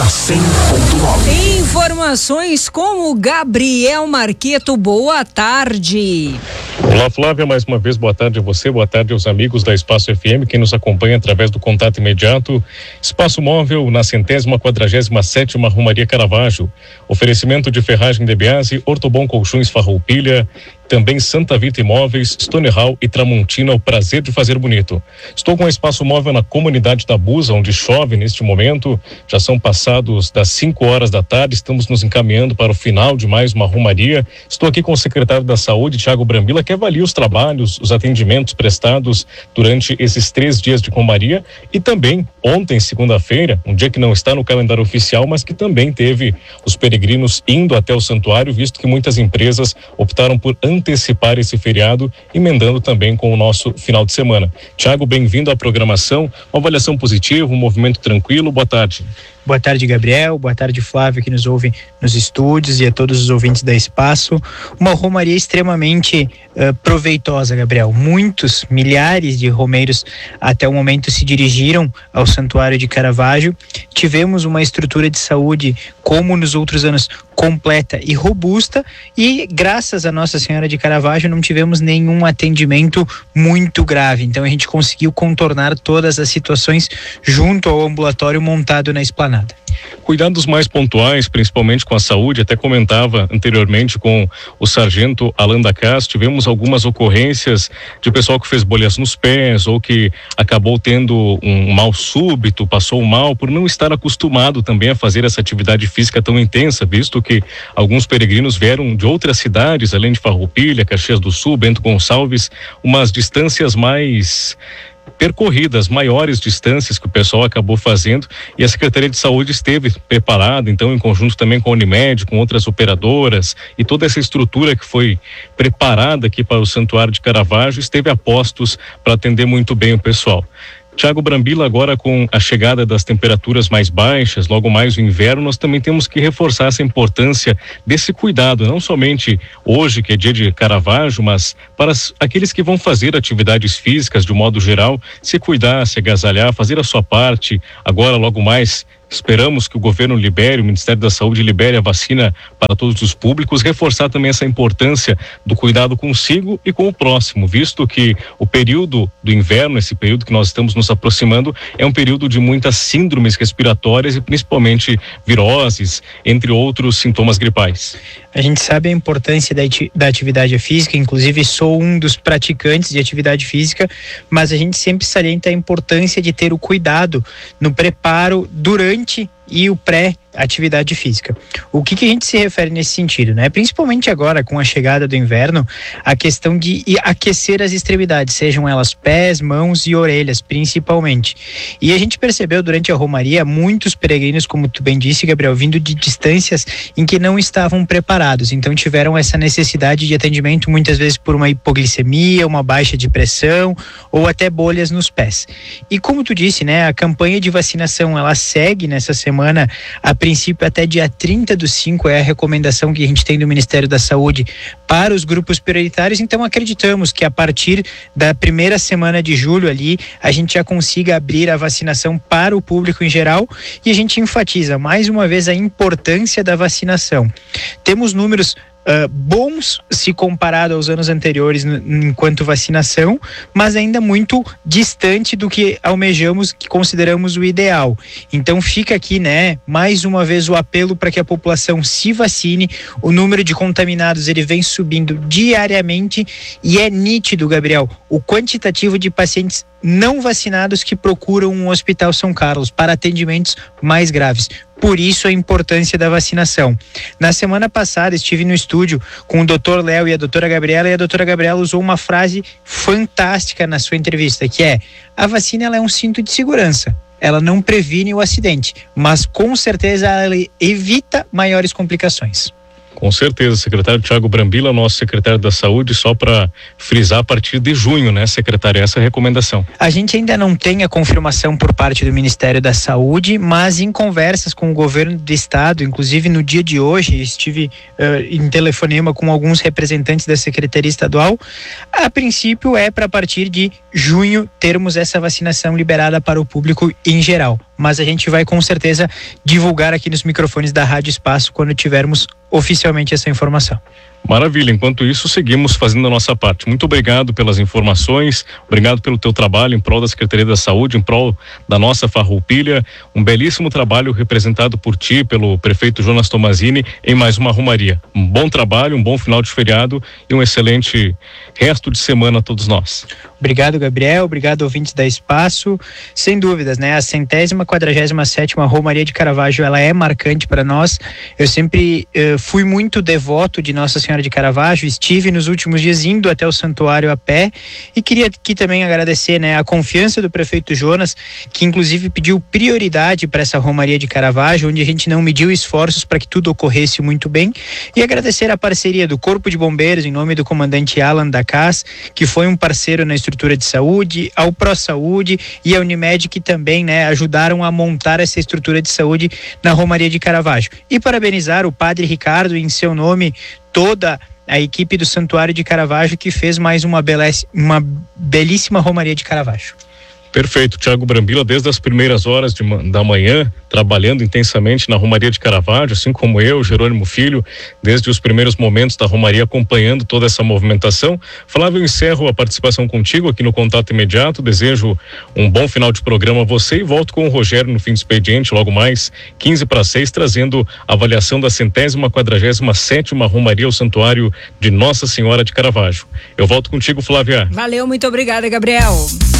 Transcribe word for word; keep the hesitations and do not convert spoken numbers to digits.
na cem ponto nove. Informações com o Gabriel Marqueto. Boa tarde. Olá, Flávia, mais uma vez boa tarde a você, boa tarde aos amigos da Espaço F M, quem nos acompanha através do contato imediato. Espaço móvel na centésima quadragésima sétima Romaria Caravaggio. Oferecimento de ferragem de Biase, Ortobon Colchões Farroupilha, também Santa Vita Imóveis, Stone Hall e Tramontina, o prazer de fazer bonito. Estou com o Espaço Móvel na comunidade da Busa, onde chove neste momento. Já são passados das cinco horas da tarde, estamos nos encaminhando para o final de mais uma romaria. Estou aqui com o secretário da Saúde, Thiago Brambila, que avalia os trabalhos, os atendimentos prestados durante esses três dias de romaria e também ontem, segunda-feira, um dia que não está no calendário oficial, mas que também teve os peregrinos indo até o santuário, visto que muitas empresas optaram por antecipar esse feriado, emendando também com o nosso final de semana. Thiago, bem-vindo à programação, uma avaliação positiva, um movimento tranquilo, boa tarde. Boa tarde, Gabriel, boa tarde, Flávio, que nos ouve nos estúdios, e a todos os ouvintes da Espaço. Uma romaria extremamente uh, proveitosa, Gabriel. Muitos, milhares de romeiros até o momento se dirigiram ao Santuário de Caravaggio. Tivemos uma estrutura de saúde, como nos outros anos, completa e robusta, e graças a Nossa Senhora de Caravaggio não tivemos nenhum atendimento muito grave. Então a gente conseguiu contornar todas as situações junto ao ambulatório montado na esplanada. Cuidados mais pontuais, principalmente com a saúde, até comentava anteriormente com o sargento Alan da Cas, tivemos algumas ocorrências de pessoal que fez bolhas nos pés ou que acabou tendo um mal súbito, passou mal por não estar acostumado também a fazer essa atividade física tão intensa, visto que alguns peregrinos vieram de outras cidades, além de Farroupilha, Caxias do Sul, Bento Gonçalves, umas distâncias mais percorridas, maiores distâncias que o pessoal acabou fazendo, e a Secretaria de Saúde esteve preparada, então, em conjunto também com a Unimed, com outras operadoras, e toda essa estrutura que foi preparada aqui para o Santuário de Caravaggio esteve a postos para atender muito bem o pessoal. Thiago Brambila, agora com a chegada das temperaturas mais baixas, logo mais o inverno, nós também temos que reforçar essa importância desse cuidado, não somente hoje, que é dia de Caravaggio, mas para aqueles que vão fazer atividades físicas de um modo geral, se cuidar, se agasalhar, fazer a sua parte. Agora, logo mais, esperamos que o governo libere, o Ministério da Saúde libere a vacina para todos os públicos, reforçar também essa importância do cuidado consigo e com o próximo, visto que o período do inverno, esse período que nós estamos nos aproximando, é um período de muitas síndromes respiratórias e principalmente viroses, entre outros sintomas gripais. A gente sabe a importância da, da atividade física, inclusive sou um dos praticantes de atividade física, mas a gente sempre salienta a importância de ter o cuidado no preparo durante e o pré-atividade física. O que que a gente se refere nesse sentido, né? Principalmente agora, com a chegada do inverno, a questão de aquecer as extremidades, sejam elas pés, mãos e orelhas, principalmente. E a gente percebeu durante a romaria muitos peregrinos, como tu bem disse, Gabriel, vindo de distâncias em que não estavam preparados, então tiveram essa necessidade de atendimento, muitas vezes por uma hipoglicemia, uma baixa de pressão ou até bolhas nos pés. E como tu disse, né, a campanha de vacinação, ela segue nessa semana, a princípio até dia trinta do cinco é a recomendação que a gente tem do Ministério da Saúde para os grupos prioritários. Então acreditamos que a partir da primeira semana de julho ali, a gente já consiga abrir a vacinação para o público em geral, e a gente enfatiza mais uma vez a importância da vacinação. Temos números Uh, bons se comparado aos anos anteriores n- enquanto vacinação, mas ainda muito distante do que almejamos, que consideramos o ideal. Então fica aqui, né, mais uma vez o apelo para que a população se vacine. O número de contaminados, ele vem subindo diariamente, e é nítido, Gabriel, o quantitativo de pacientes não vacinados que procuram um Hospital São Carlos para atendimentos mais graves. Por isso a importância da vacinação. Na semana passada estive no estúdio com o doutor Léo e a doutora Gabriela, e a doutora Gabriela usou uma frase fantástica na sua entrevista, que é: a vacina, ela é um cinto de segurança. Ela não previne o acidente, mas com certeza ela evita maiores complicações. Com certeza, secretário Thiago Brambila, nosso secretário da Saúde, só para frisar, a partir de junho, né, secretário, essa é a recomendação. A gente ainda não tem a confirmação por parte do Ministério da Saúde, mas em conversas com o governo do estado, inclusive no dia de hoje, estive uh, em telefonema com alguns representantes da Secretaria Estadual. A princípio é para a partir de junho termos essa vacinação liberada para o público em geral. mas a gente vai com certeza divulgar aqui nos microfones da Rádio Espaço quando tivermos oficialmente essa informação. Maravilha, enquanto isso seguimos fazendo a nossa parte. Muito obrigado pelas informações, obrigado pelo teu trabalho em prol da Secretaria da Saúde, em prol da nossa Farroupilha, um belíssimo trabalho representado por ti, pelo prefeito Jonas Tomazini, em mais uma romaria. Um bom trabalho, um bom final de feriado e um excelente resto de semana a todos nós. Obrigado, Gabriel, obrigado, ouvintes da Espaço. Sem dúvidas, né, a centésima quadragésima sétima Romaria de Caravaggio, ela é marcante para nós. Eu sempre uh, fui muito devoto de Nossa Senhora de Caravaggio, estive nos últimos dias indo até o santuário a pé e queria aqui também agradecer, né, a confiança do prefeito Jonas, que inclusive pediu prioridade para essa Romaria de Caravaggio, onde a gente não mediu esforços para que tudo ocorresse muito bem, e agradecer a parceria do Corpo de Bombeiros em nome do comandante Alan Dacas, que foi um parceiro na estrutura de saúde, ao ProSaúde e a Unimed, que também, né, ajudaram a montar essa estrutura de saúde na Romaria de Caravaggio. E parabenizar o padre Ricardo em seu nome, toda a equipe do Santuário de Caravaggio, que fez mais uma, belés- uma belíssima Romaria de Caravaggio. Perfeito, Thiago Brambila, desde as primeiras horas de, da manhã, trabalhando intensamente na Romaria de Caravaggio, assim como eu, Jerônimo Filho, desde os primeiros momentos da Romaria, acompanhando toda essa movimentação. Flávio, eu encerro a participação contigo aqui no Contato Imediato, desejo um bom final de programa a você e volto com o Rogério no fim do expediente, logo mais quinze para seis, trazendo a avaliação da centésima quadragésima sétima Romaria ao Santuário de Nossa Senhora de Caravaggio. Eu volto contigo, Flávia. Valeu, muito obrigada, Gabriel.